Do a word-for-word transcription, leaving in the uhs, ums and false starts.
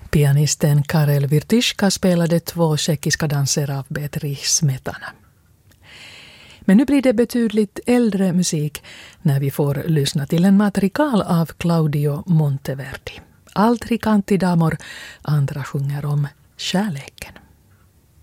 Pianisten Karel Wiertyszka spelade två tjeckiska danser av Bedřich Smetana. Men nu blir det betydligt äldre musik när vi får lyssna till en madrigal av Claudio Monteverdi. Altri canti d'amor, andra sjunger om kärleken.